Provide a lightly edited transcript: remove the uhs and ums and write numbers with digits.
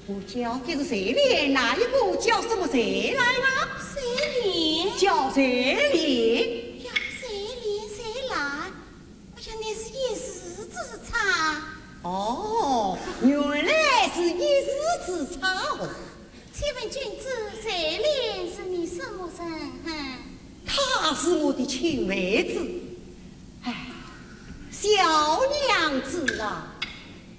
我叫这个谁脸，哪一个叫什么谁来啊？ 谁脸？ 叫谁脸？ 呀，谁脸谁来？我想你是一时之差。 哦，原来是一时之差哦。 请问君子，谁脸是你什么人？ 他是我的亲儿子。哎，小娘子啊！